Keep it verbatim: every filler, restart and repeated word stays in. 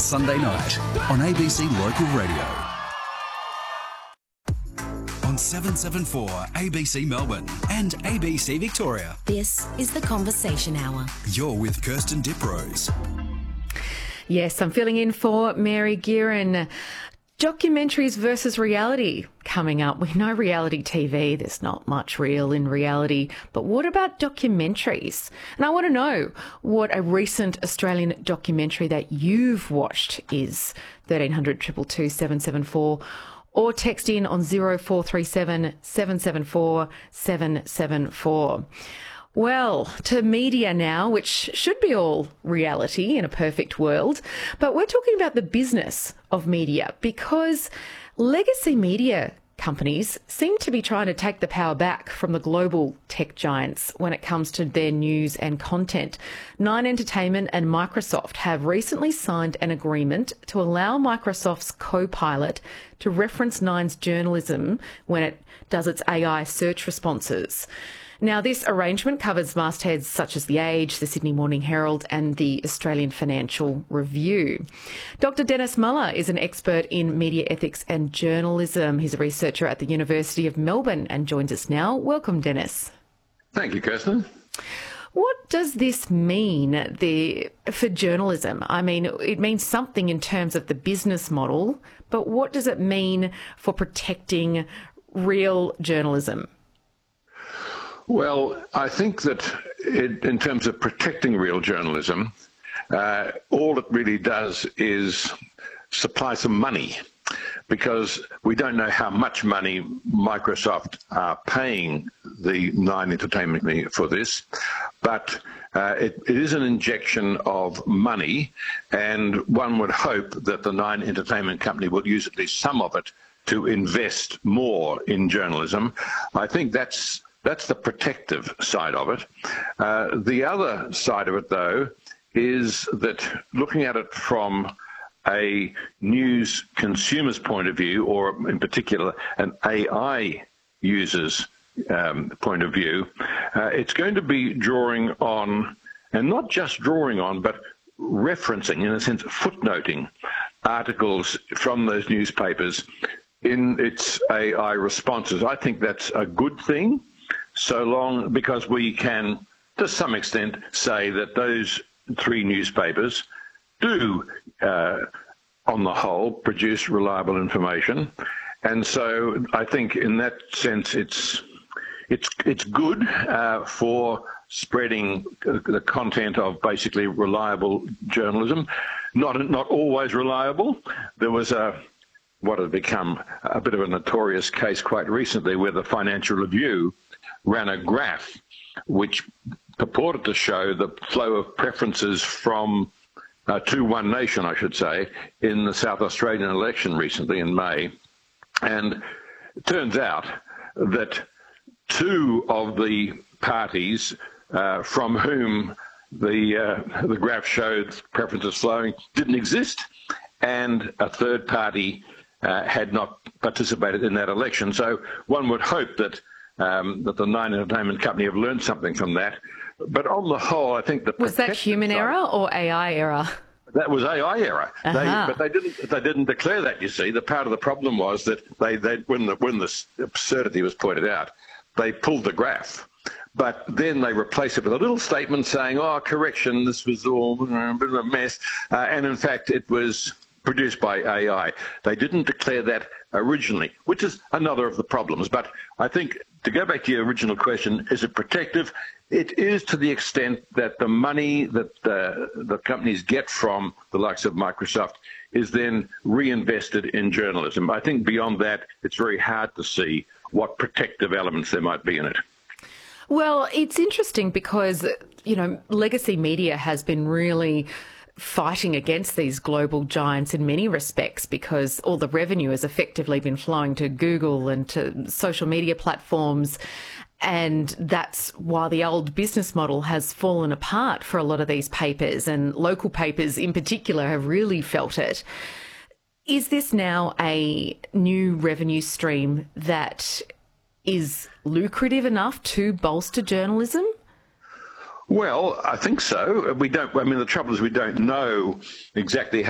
Sunday night on A B C Local Radio. On seven seventy-four A B C Melbourne and A B C Victoria. This is The Conversation Hour. You're with Kirsten Diprose. Yes, I'm filling in for Mary Gearan. Documentaries versus reality coming up. We know reality T V, there's not much real in reality, but what about documentaries? And I want to know what a recent Australian documentary that you've watched is. thirteen hundred, two two two, seven seven four or text in on zero four three seven, seven seven four, seven seven four. Well, to media now, which should be all reality in a perfect world, but we're talking about the business of media because legacy media companies seem to be trying to take the power back from the global tech giants when it comes to their news and content. Nine Entertainment and Microsoft have recently signed an agreement to allow Microsoft's Copilot to reference Nine's journalism when it does its A I search responses. Now, this arrangement covers mastheads such as The Age, the Sydney Morning Herald and the Australian Financial Review. Doctor Dennis Muller is an expert in media ethics and journalism. He's a researcher at the University of Melbourne and joins us now. Welcome, Dennis. Thank you, Kirsten. What does this mean the, for journalism? I mean, it means something in terms of the business model, but what does it mean for protecting real journalism? Well, I think that it, in terms of protecting real journalism, uh, all it really does is supply some money, because we don't know how much money Microsoft are paying the Nine Entertainment for this, but uh, it, it is an injection of money, and one would hope that the Nine Entertainment Company will use at least some of it to invest more in journalism. I think that's That's the protective side of it. Uh, the other side of it, though, is that looking at it from a news consumer's point of view, or in particular an A I user's um, point of view, uh, it's going to be drawing on, and not just drawing on, but referencing, in a sense, footnoting articles from those newspapers in its A I responses. I think that's a good thing. So long, because we can, to some extent, say that those three newspapers do, uh, on the whole, produce reliable information, and so I think in that sense it's it's it's good uh, for spreading the content of basically reliable journalism. Not not always reliable. There was a what had become a bit of a notorious case quite recently, where the Financial Review ran a graph which purported to show the flow of preferences from uh, to One Nation, I should say, in the South Australian election recently in May. And it turns out that two of the parties uh, from whom the uh, the graph showed preferences flowing didn't exist, and a third party uh, had not participated in that election. So one would hope that Um, that the Nine Entertainment Company have learned something from that. But on the whole, I think the was that human side, error or A I error? That was A I error. Uh-huh. They, but they didn't. They didn't declare that. You see, the part of the problem was that they, they when the when the absurdity was pointed out, they pulled the graph. But then they replaced it with a little statement saying, "Oh, correction, this was all a bit of a mess," uh, and in fact, it was produced by A I. They didn't declare that originally, which is another of the problems. But I think, to go back to your original question, is it protective? It is, to the extent that the money that the, the companies get from the likes of Microsoft is then reinvested in journalism. I think beyond that, it's very hard to see what protective elements there might be in it. Well, it's interesting because, you know, legacy media has been really fighting against these global giants in many respects, because all the revenue has effectively been flowing to Google and to social media platforms. And that's why the old business model has fallen apart for a lot of these papers, and local papers in particular have really felt it. Is this now a new revenue stream that is lucrative enough to bolster journalism? Well, I think so. We don't. I mean, the trouble is we don't know exactly how